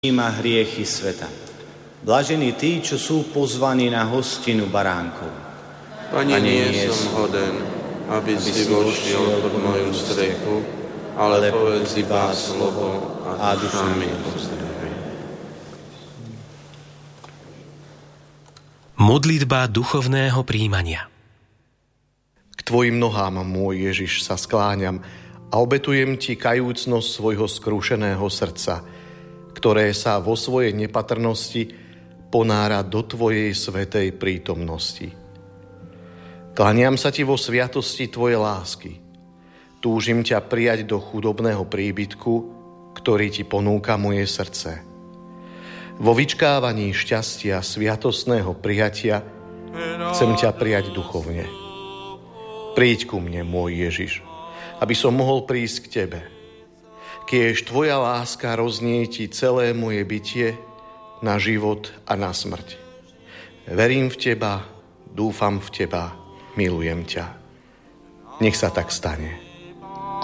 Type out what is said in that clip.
má hriechy sveta. Blažení tí, čo sú pozvaní na hostinu baránkov. Pane, nie som hoden, aby si vošiel pod moju strechu, ale povedz iba slovo a duša mi uzdraví. Modlitba duchovného prijímania. K tvojim nohám, môj Ježiš, sa skláňam a obetujem ti kajúcnosť svojho skrúšeného srdca, ktoré sa vo svojej nepatrnosti ponára do tvojej svätej prítomnosti. Klaniam sa ti vo sviatosti tvojej lásky. Túžim ťa prijať do chudobného príbytku, ktorý ti ponúka moje srdce. Vo vyčkávaní šťastia sviatostného prijatia chcem ťa prijať duchovne. Príď ku mne, môj Ježiš, aby som mohol prísť k tebe. Kiež tvoja láska roznieti celé moje bytie na život a na smrť. Verím v teba, dúfam v teba, milujem ťa. Nech sa tak stane.